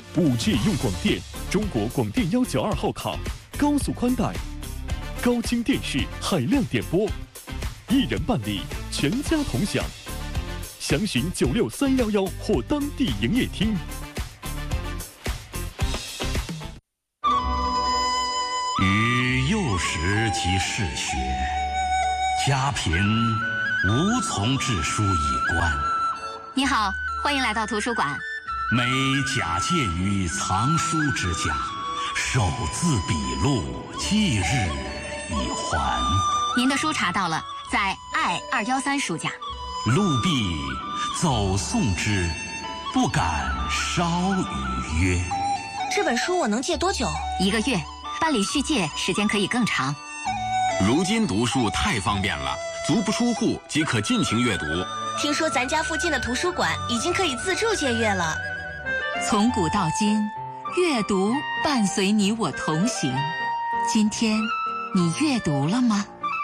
5G 用广电，中国广电192号卡，高速宽带，高清电视，海量点播，1人办理，全家同享。详询96311或当地营业厅。 于幼时即嗜学，家贫无从致书以观。 你好，欢迎来到图书馆。 每假借于藏书之家，手字笔录，记日以还。 您的书查到了，在爱213书架。 陆必走送之，不敢稍逾约。 这本书我能借多久 ？1个月，办理续借时间可以更长。 如今读书太方便了，足不出户即可尽情阅读。 听说咱家附近的图书馆已经可以自助借阅了。 从古到今，阅读伴随你我同行。今天，你阅读了吗？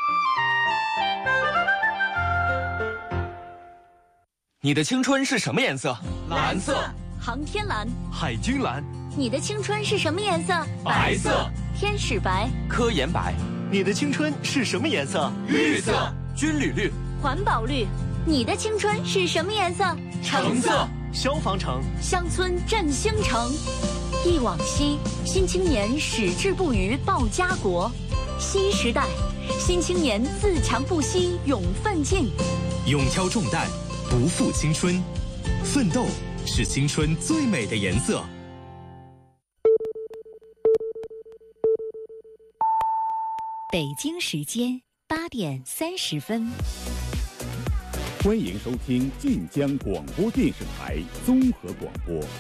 你的青春是什么颜色？ 蓝色。航天蓝。 海军蓝。 你的青春是什么颜色？ 白色。 天使白。 科研白。 你的青春是什么颜色？ 绿色。军旅绿。 环保绿。你的青春是什么颜色？ 橙色。 消防橙。 乡村振兴城。忆往昔，新青年矢志不渝报家国。新时代，新青年自强不息勇奋进。 勇挑重担，不负青春，奋斗是青春最美的颜色。 北京时间8点30分。 欢迎收听晋江广播电视台综合广播。